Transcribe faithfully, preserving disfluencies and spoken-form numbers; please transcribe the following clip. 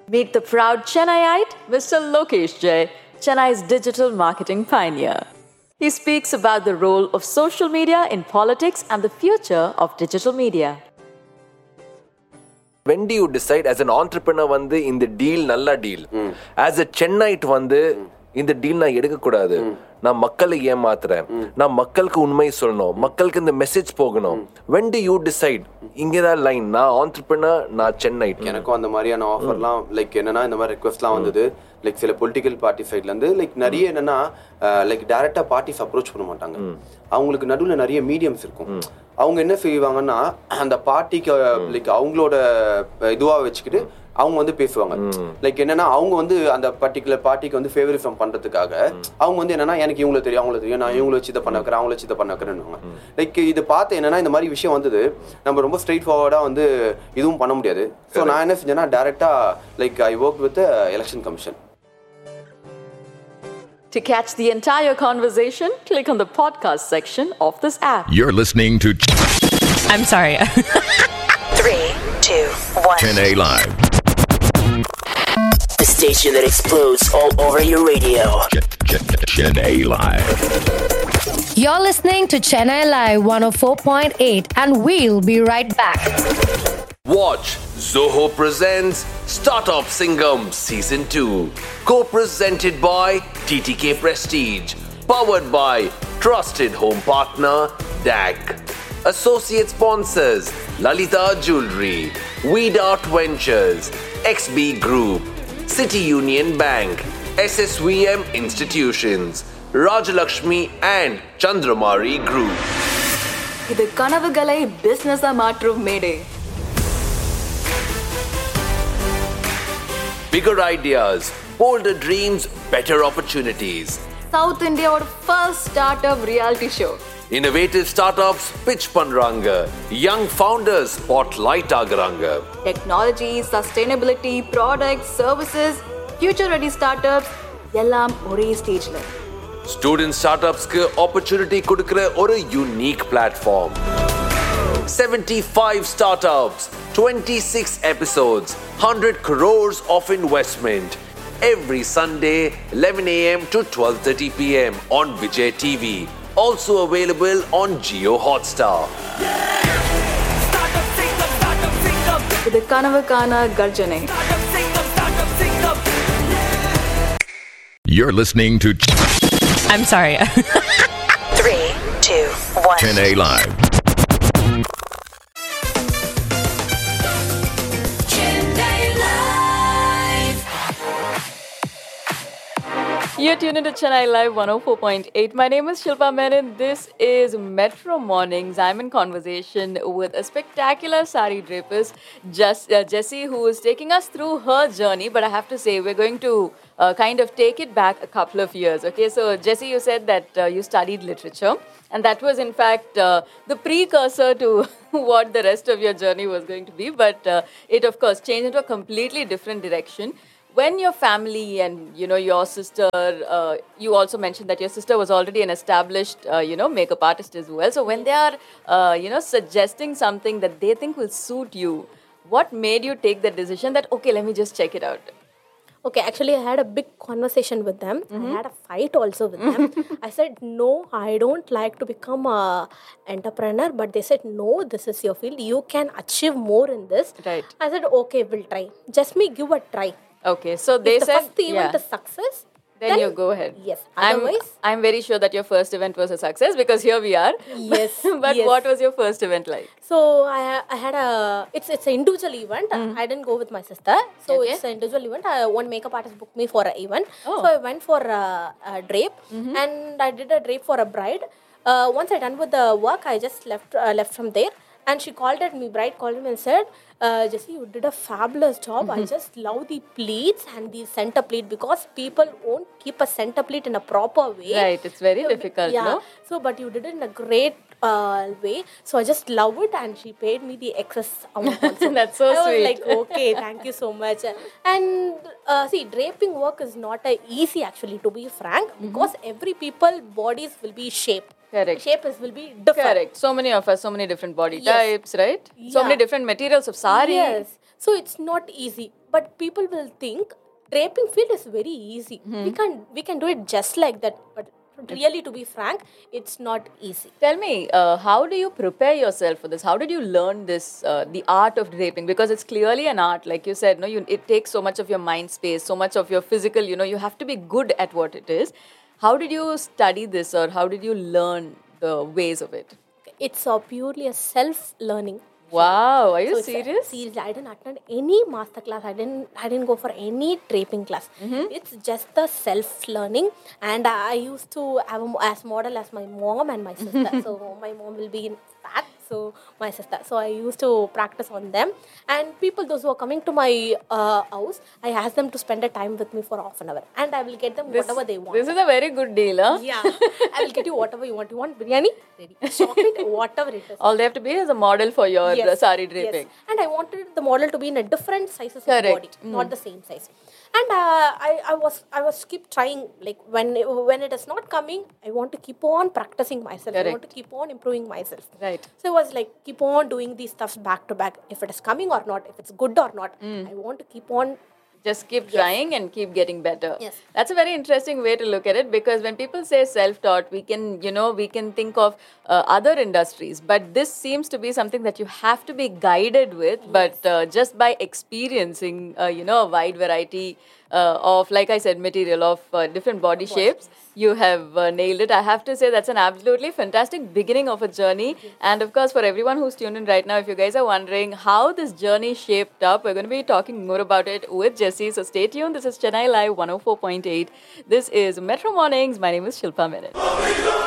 Meet the proud Chennaiite, Mister Lokesh Jay, Chennai's digital marketing pioneer. He speaks about the role of social media in politics and the future of digital media. When do you decide as an entrepreneur வந்து இந்த deal நல்ல deal, as a Chennaiite வந்து இந்த deal நான் எடுக்க கூடாது, நான் மக்களை ஏமாத்துறேன், நான் மக்களுக்கு உண்மை சொல்லணும், மக்களுக்கு இந்த மெசேஜ் போகணும், when do you decide இங்கதான் லைன் நான் entrepreneur நான் Chennaiite? எனக்கும் அந்த மாதிரியான ஆஃபர்லாம் லைக் என்னன்னா இந்த மாதிரி ரெக்வெஸ்ட்லாம் வந்தது. லைக் சில பொலிட்டிக்கல் பார்ட்டி சைட்லேருந்து லைக் நிறைய என்னன்னா லைக் டைரெக்டாக பார்ட்டிஸ் அப்ரோச் பண்ண மாட்டாங்க. அவங்களுக்கு நடுவில் நிறைய மீடியம்ஸ் இருக்கும். அவங்க என்ன செய்வாங்கன்னா அந்த பார்ட்டிக்கு லைக் அவங்களோட இதுவாக வச்சுக்கிட்டு அவங்க வந்து பேசுவாங்க. லைக் என்னன்னா அவங்க வந்து அந்த பர்டிகுலர் பார்ட்டிக்கு வந்து ஃபேவரிசம் பண்றதுக்காக அவங்க வந்து என்னன்னா எனக்கு இவங்களை தெரியும் அவங்கள தெரியும் நான் இவங்களை வச்சு இதை பண்ண வைக்கிறேன் அவங்கள வச்சு இதை பண்ண வைக்கிறேன்னு. லைக் இது பார்த்து என்னன்னா இந்த மாதிரி விஷயம் வந்தது நம்ம ரொம்ப ஸ்ட்ரெயிட் ஃபார்வர்டா வந்து இதுவும் பண்ண முடியாது. ஸோ நான் என்ன செஞ்சேன்னா டைரக்டா like I work with election commission. To catch the entire conversation, click on the podcast section of this app. You're listening to I'm sorry. Three, two, one. Chennai Live. The station that explodes all over your radio. Ch- Ch- Chennai Live. You're listening to Chennai Live one oh four point eight and we'll be right back. Watch Zoho presents Startup Singham Season two, co-presented by T T K Prestige, powered by trusted home partner D A C, associate sponsors Lalita Jewelry, Weed Art Ventures, X B Group, City Union Bank, S S V M Institutions, Rajalakshmi and Chandramari Group. இது கனவுகளை பிசினஸா மாற்றும் மேடை. Bigger ideas, bolder dreams, better opportunities. South India's first startup reality show. Innovative startups pitch பண்றாங்க, young founders spotlight ஆகுறாங்க. Technology, sustainability, products, services, future ready startups எல்லாம் ஒரே ஸ்டேஜ்ல. Student startupsக்கு opportunity கொடுக்கிற ஒரு unique platform. seventy-five startups, twenty-six episodes, one hundred crores of investment. Every Sunday, eleven a.m. to twelve thirty p.m. on Vijay T V. Also available on Jio Hotstar. இது கனவுக்கான கர்ஜனை. You're listening to I'm sorry. Three, two, one. Chennai Live. You're tuned into Chennai Live one oh four point eight. My name is Shilpa Menon. This is Metro Mornings. I'm in conversation with a spectacular sari drapist, Jess, uh, Jessie, who is taking us through her journey. But I have to say, we're going to uh, kind of take it back a couple of years. Okay, so Jessie, you said that uh, you studied literature. And that was, in fact, uh, the precursor to what the rest of your journey was going to be. But uh, it, of course, changed into a completely different direction. When your family and, you know, your sister, uh, you also mentioned that your sister was already an established, uh, you know, makeup artist as well. So when they are, uh, you know, suggesting something that they think will suit you, what made you take the decision that, okay, let me just check it out? Okay, actually, I had a big conversation with them. Mm-hmm. I had a fight also with them. I said, no, I don't like to become a entrepreneur. But they said, no, this is your field. You can achieve more in this. Right. I said, okay, we'll try. Just me give a try. Okay, so they if the said... first event yeah. is success, Then, then you go ahead. Yes. Otherwise, I'm, I'm very sure that your first event was a success because here we are. Yes. But yes. what was your first event like? So I I had a it's it's an individual event. Mm. I didn't go with my sister. So okay. It's an individual event. I, one makeup artist booked me for an event. Oh. So I went for a, a drape mm-hmm. and I did a drape for a bride. Uh, once I done with the work, I just left uh, left from there. And she called at me, bride called me and said, uh, Jessie, you did a fabulous job. Mm-hmm. I just love the pleats and the center pleat because people won't keep a center pleat in a proper way. Right, it's very so, difficult, yeah. no? So, but you did it in a great uh, way. So, I just love it and she paid me the excess amount also. That's so I sweet. I was like, okay, thank you so much. And uh, see, draping work is not a easy actually, to be frank, mm-hmm. because every people bodies will be shaped. Correct. Shape is will be different. Correct. So many of us, so many different body yes. types, right? Yeah. So many different materials of saris. Yes. So it's not easy. But people will think draping field is very easy. We can we can do it just like that. But really, to be frank, it's not easy. Tell me, uh, how do you prepare yourself for this? How did you learn this, uh, the art of draping? Because it's clearly an art, like you said. No, you, it takes so much of your mind space, so much of your physical. You know, you have to be good at what it is. How did you study this, or how did you learn the ways of it? It's uh, purely a self-learning. Wow, are you So it's, uh, serious? Seriously, I didn't attend any master class. I didn't. I didn't go for any draping class. It's just the self-learning. And I used to have a, mo- as model as my mom and my sister. So my mom will be in fat. So my sister. So I used to practice on them. And people, those who are coming to my uh, house, I ask them to spend a time with me for half an hour, and I will get them This- whatever they want. This is a very good deal, huh? Yeah, I will get you whatever you want. You want biryani? Ready. Chocolate? Whatever it is. All they have to be is a model for your uh, sari draping. Yes. And I wanted the model to be in a different sizes Correct. of body, not the same size. And uh, I, I was I was keep trying, like when it, when it is not coming, I want to keep on practicing myself. I want to Correct. keep on improving myself. Right. So I was like keep on doing these stuffs back to back. If it is coming or not, if it's good or not, I want to keep on. Just keep trying and keep getting better. Yes. That's a very interesting way to look at it, because when people say self-taught, we can, you know, we can think of uh, other industries, but this seems to be something that you have to be guided with, but uh, just by experiencing, uh, you know, a wide variety uh, of, like I said, material of uh, different body shapes, you have uh, nailed it. I have to say that's an absolutely fantastic beginning of a journey. And of course, for everyone who's tuned in right now, if you guys are wondering how this journey shaped up, we're going to be talking more about it with Jessie. So stay tuned. This is Chennai Live one oh four point eight. This is Metro Mornings. My name is Shilpa Menon.